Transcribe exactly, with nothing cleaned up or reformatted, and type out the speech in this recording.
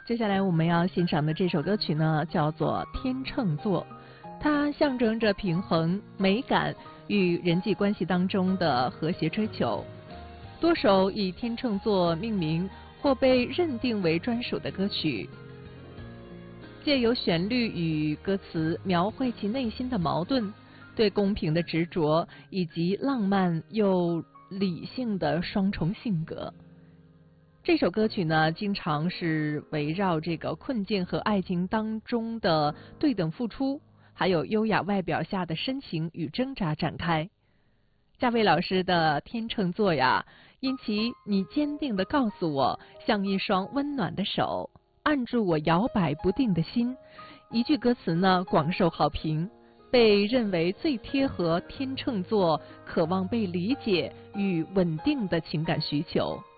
接下来我们要欣赏的这首歌曲呢，叫做《天秤座》，它象征着平衡、美感与人际关系当中的和谐追求。多首以天秤座命名或被认定为专属的歌曲，借由旋律与歌词描绘其内心的矛盾、对公平的执着以及浪漫又理性的双重性格。这首歌曲呢，经常是围绕这个困境和爱情当中的对等付出，还有优雅外表下的深情与挣扎展开。夏薇老师的天秤座呀，因其你坚定地告诉我，像一双温暖的手，按住我摇摆不定的心。一句歌词呢，广受好评，被认为最贴合天秤座渴望被理解与稳定的情感需求。